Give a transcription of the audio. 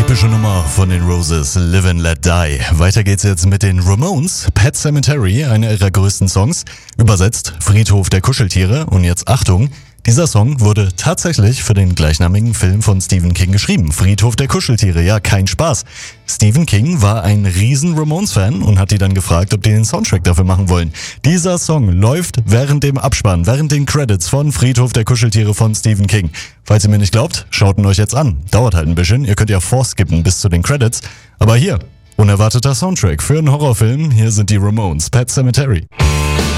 Epische Nummer von den Roses, Live and Let Die. Weiter geht's jetzt mit den Ramones, Pet Sematary, einer ihrer größten Songs. Übersetzt Friedhof der Kuscheltiere. Und jetzt Achtung, dieser Song wurde tatsächlich für den gleichnamigen Film von Stephen King geschrieben. Friedhof der Kuscheltiere, ja, kein Spaß. Stephen King war ein riesen Ramones-Fan und hat die dann gefragt, ob die den Soundtrack dafür machen wollen. Dieser Song läuft während dem Abspann, während den Credits von Friedhof der Kuscheltiere von Stephen King. Falls ihr mir nicht glaubt, schaut ihn euch jetzt an. Dauert halt ein bisschen, ihr könnt ja vorskippen bis zu den Credits. Aber hier, unerwarteter Soundtrack für einen Horrorfilm. Hier sind die Ramones, Pet Sematary.